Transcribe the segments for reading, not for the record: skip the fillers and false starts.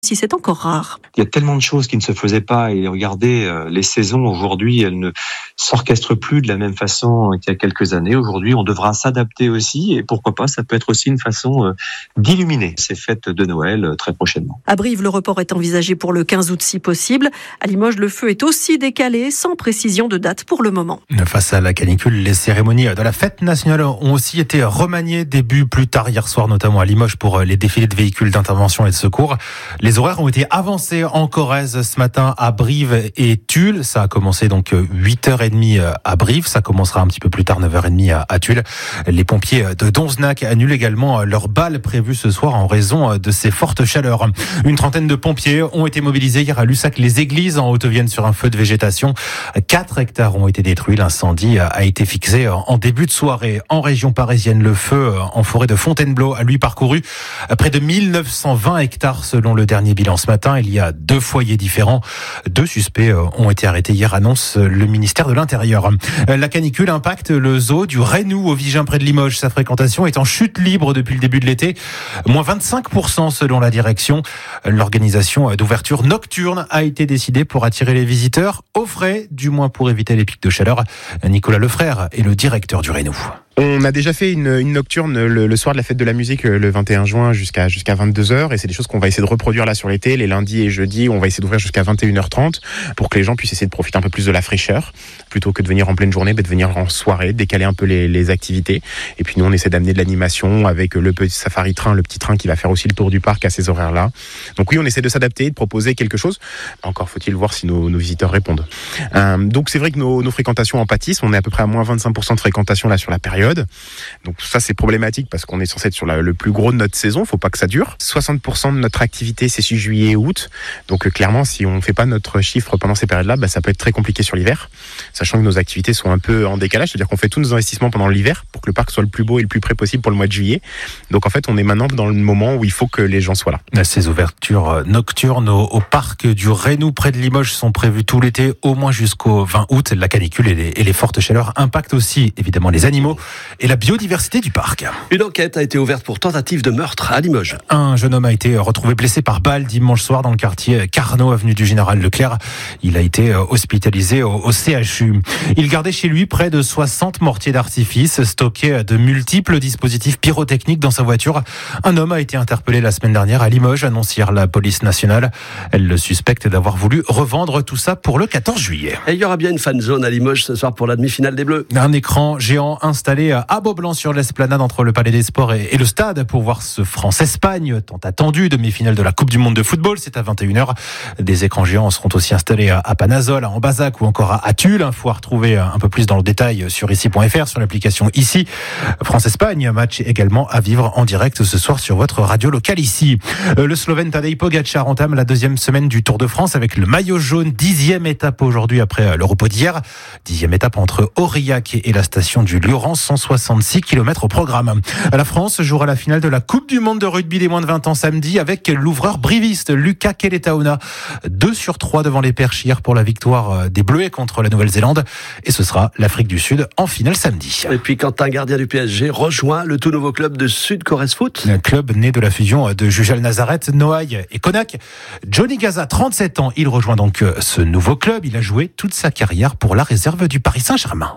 si c'est encore rare. Il y a tellement de choses qui ne se faisaient pas et regardez, les saisons aujourd'hui, elles ne s'orchestrent plus de la même façon qu'il y a quelques années. Aujourd'hui, on devra s'adapter aussi et pourquoi pas, ça peut être aussi une façon d'illuminer ces fêtes de Noël très prochainement. À Brive, le report est envisagé pour le 15 août si possible. À Limoges, le feu est aussi décalé, sans précision de date pour le moment. Face à la canicule, les cérémonies de la fête nationale ont aussi été remaniées début plus tard hier soir, notamment à Limoges pour les défilés de véhicules d'intervention et de secours. Les horaires ont été avancés en Corrèze ce matin à Brive et Tulle. Ça a commencé donc 8h30 à Brive. Ça commencera un petit peu plus tard, 9h30 à Tulle. Les pompiers de Donzenac annulent également leur bal prévu ce soir en raison de ces fortes chaleurs. Une trentaine de pompiers ont été mobilisés hier à Lussac-les-Églises en Haute-Vienne sur un feu de végétation. 4 hectares ont été détruits. L'incendie a été fixé en début de soirée. En région parisienne, le feu en forêt de Fontainebleau a lui parcouru près de 1920 hectares selon le dernier bilan ce matin. Il y a 2 foyers différents. 2 suspects ont été arrêtés hier, annonce le ministère de l'Intérieur. La canicule impacte le zoo du Reynou au Vigin près de Limoges. Sa fréquentation est en chute libre depuis le début de l'été. Moins 25% selon la direction. L'organisation d'ouverture nocturne a été décidée pour attirer les visiteurs aux frais, du moins pour éviter les pics de chaleur. Nicolas Lefrère est le directeur du Reynou. On a déjà fait une nocturne le soir de la fête de la musique le 21 juin jusqu'à 22h et c'est des choses qu'on va essayer de reproduire là sur l'été, les lundis et jeudis. On va essayer d'ouvrir jusqu'à 21h30 pour que les gens puissent essayer de profiter un peu plus de la fraîcheur plutôt que de venir en pleine journée, de venir en soirée, décaler un peu les activités. Et puis nous on essaie d'amener de l'animation avec le petit safari train, le petit train qui va faire aussi le tour du parc à ces horaires-là. Donc oui, on essaie de s'adapter, de proposer quelque chose. Encore faut-il voir si nos visiteurs répondent. Donc c'est vrai que nos fréquentations en pâtissent. On est à peu près à moins 25% de fréquentation là sur la période. Donc ça c'est problématique parce qu'on est censé être sur le plus gros de notre saison, faut pas que ça dure. 60% de notre activité c'est sur juillet et août. Donc clairement si on fait pas notre chiffre pendant ces périodes-là, ça peut être très compliqué sur l'hiver, sachant que nos activités sont un peu en décalage, c'est-à-dire qu'on fait tous nos investissements pendant l'hiver pour que le parc soit le plus beau et le plus près possible pour le mois de juillet. Donc en fait on est maintenant dans le moment où il faut que les gens soient là. Ces ouvertures nocturnes au parc du Reynou près de Limoges sont prévues tout l'été, au moins jusqu'au 20 août. La canicule et les fortes chaleurs impactent aussi évidemment les animaux et la biodiversité du parc. Une enquête a été ouverte pour tentative de meurtre à Limoges. Un jeune homme a été retrouvé blessé par balle dimanche soir dans le quartier Carnot, avenue du Général Leclerc. Il a été hospitalisé au CHU. Il gardait chez lui près de 60 mortiers d'artifice, stockés de multiples dispositifs pyrotechniques dans sa voiture. Un homme a été interpellé la semaine dernière à Limoges, annonce hier la police nationale. Elle le suspecte d'avoir voulu revendre tout ça pour le 14 juillet. Et il y aura bien une fan zone à Limoges ce soir pour la demi-finale des Bleus. Un écran géant installé à Beaublanc sur l'esplanade entre le Palais des Sports et le stade pour voir ce France-Espagne tant attendu, demi-finale de la Coupe du Monde de football. C'est à 21h. Des écrans géants seront aussi installés à Panazol, à Ambazac ou encore à Tulle. Il faut retrouver un peu plus dans le détail sur ici.fr, sur l'application Ici. France-Espagne, match également à vivre en direct ce soir sur votre radio locale ici. Le Slovène Tadej Pogačar entame la 2e semaine du Tour de France avec le maillot jaune. 10e étape aujourd'hui après le repos d'hier. 10e étape entre Aurillac et la station du Lioran, 166 km au programme. La France jouera la finale de la Coupe du Monde de rugby des moins de 20 ans samedi avec l'ouvreur briviste Luca Keletaona. 2 sur 3 devant les Perches hier pour la victoire des Bleuets contre la Nouvelle-Zélande. Et ce sera l'Afrique du Sud en finale samedi. Et puis Quentin, gardien du PSG, rejoint le tout nouveau club de Sud-Corrèze Foot. Un club né de la fusion de Jujal Nazareth, Noailles et Konak. Johnny Gaza, 37 ans, il rejoint donc ce nouveau club. Il a joué toute sa carrière pour la réserve du Paris Saint-Germain.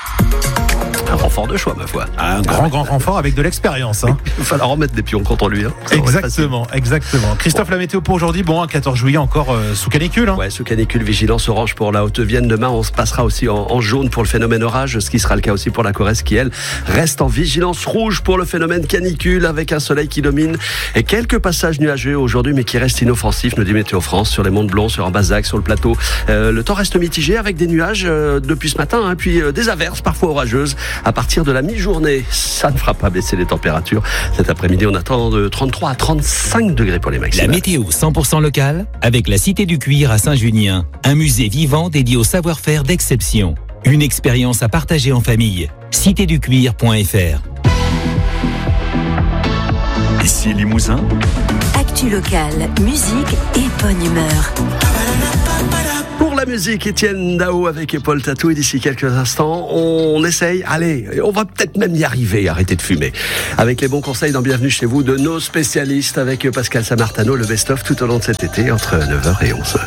Un renfort de choix, ma foi. Un grand renfort avec de l'expérience. Il va falloir remettre des pions contre lui. Exactement. Christophe, la météo pour aujourd'hui, un 14 juillet encore sous canicule. Ouais, sous canicule, vigilance orange pour la Haute-Vienne. Demain, on se passera aussi en jaune pour le phénomène orage, ce qui sera le cas aussi pour la Corrèze qui, elle, reste en vigilance rouge pour le phénomène canicule avec un soleil qui domine et quelques passages nuageux aujourd'hui, mais qui restent inoffensifs, nous dit Météo France, sur les monts de Blon, sur Ambazac, sur le plateau. Le temps reste mitigé avec des nuages depuis ce matin, puis des averses parfois orageuses. À partir de la mi-journée, ça ne fera pas baisser les températures. Cet après-midi, on attend de 33 à 35 degrés pour les maximums. La météo 100% locale avec la Cité du Cuir à Saint-Junien. Un musée vivant dédié au savoir-faire d'exception. Une expérience à partager en famille. citéducuir.fr. Ici Limousin. Actu locale, musique et bonne humeur. Pour la musique, Étienne Dao avec Paul Tatou. Et d'ici quelques instants, on essaye. Allez, on va peut-être même y arriver. Arrêtez de fumer. Avec les bons conseils dans Bienvenue chez vous de nos spécialistes avec Pascal Samartano, le best-of tout au long de cet été entre 9h et 11h.